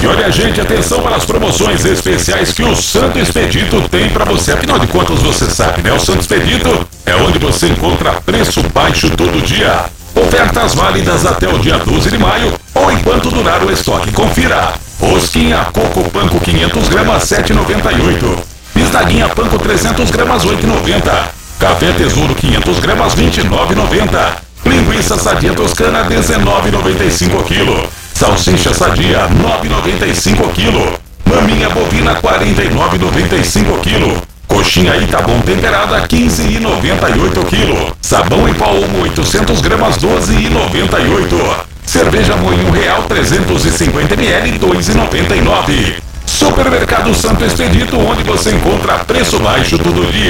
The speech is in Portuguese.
E olha, gente, atenção para as promoções especiais que o Santo Expedito tem para você. Afinal de contas, você sabe, né? O Santo Expedito é onde você encontra preço baixo todo dia. Ofertas válidas até o dia 12 de maio ou enquanto durar o estoque. Confira. Rosquinha Coco Panko 500 gramas 7,98. Bisnaguinha Panko 300 gramas 8,90. Café Tesouro 500 gramas 29,90. Linguiça Sadia Toscana 19,95 kg. Salsicha Sadia 9,95 kg. Maminha bovina 49,95 kg. Coxinha Itabom temperada 15,98 kg. Sabão em pó Omo 800 gramas 12,98. Cerveja Moinho Real 350 ml 2,99. Supermercado Santo Expedito, onde você encontra preço baixo todo dia.